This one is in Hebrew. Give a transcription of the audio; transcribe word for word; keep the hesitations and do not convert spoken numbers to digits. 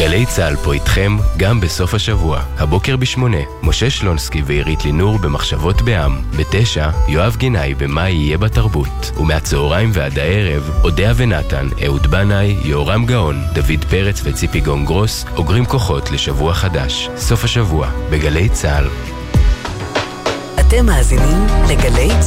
גלי צהל פה איתכם גם בסוף השבוע. הבוקר בשמונה, משה שלונסקי ועירית לינור במחשבות בעם. בתשע, יואב גינאי במה יהיה בתרבות. ומהצהריים ועד הערב, אודיה ונתן, אהוד בנאי, יורם גאון, דוד פרץ וציפי גונגרוס אוגרים כוחות לשבוע חדש. סוף השבוע, בגלי צהל. אתם מאזינים לגלי צהל.